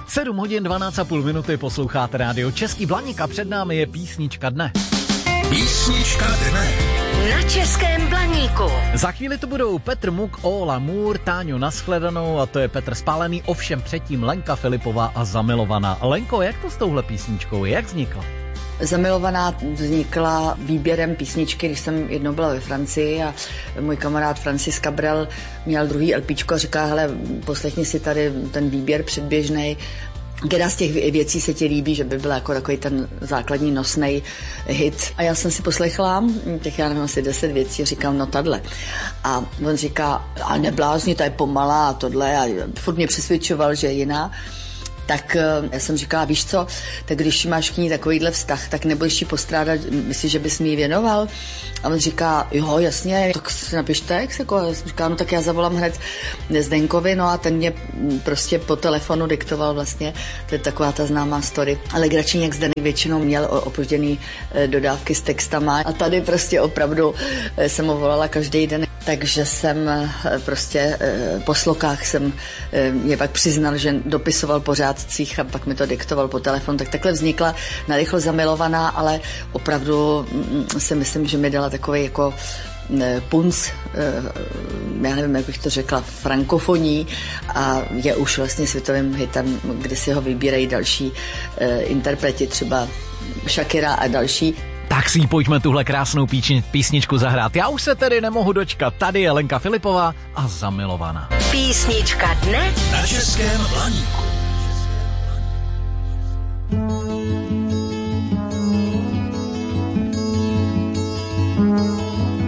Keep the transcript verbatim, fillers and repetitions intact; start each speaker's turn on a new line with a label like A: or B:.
A: sedm hodin dvanáct a půl minuty posloucháte rádio Český Blaník a před námi je písnička dne.
B: Písnička dne.
C: Na Českém Blaníku.
A: Za chvíli to budou Petr Muk, Ola Můr, Táňo Naschledanou a to je Petr Spálený, ovšem předtím Lenka Filipová a Zamilovaná. Lenko, jak to s touhle písničkou je? Jak vznikla?
D: Zamilovaná vznikla výběrem písničky, když jsem jednou byla ve Francii a můj kamarád Francis Cabrel měl druhý LPčko a říká, hele, poslechni si tady ten výběr předběžnej. Která z těch věcí se ti líbí, že by byla jako takový ten základní nosnej hit. A já jsem si poslechla těch, já nevím, asi deset věcí a říkám, no tadle. A on říká, a neblázni, ta je pomalá a tohle. A furt mě přesvědčoval, že je jiná. Tak já jsem říkala, víš co, tak když máš k ní takovýhle vztah, tak nebudeš ji postrádat, myslíš, že bys mi ji věnoval? A on říká, jo, jasně, tak si napiš text, jako, já jsem říkala, no tak já zavolám hned Zdenkovi, no a ten mě prostě po telefonu diktoval vlastně, to je taková ta známá story. Ale Gračíněk Zdeněk většinou měl opožděný dodávky s textama a tady prostě opravdu jsem ho volala každý den. Takže jsem prostě po slokách jsem mě pak přiznal, že dopisoval po řádcích a pak mi to diktoval po telefonu. Tak takhle vznikla narychlo Zamilovaná, ale opravdu si myslím, že mi dala takový jako punc, já nevím, jak bych to řekla, frankofoní a je už vlastně světovým hitem, kdy si ho vybírají další interpreti, třeba Shakira a další.
A: Tak si pojďme tuhle krásnou píči, písničku zahrát. Já už se tedy nemohu dočkat. Tady je Lenka Filipová a Zamilovaná.
C: Písnička dne
B: na Českém Blaníku.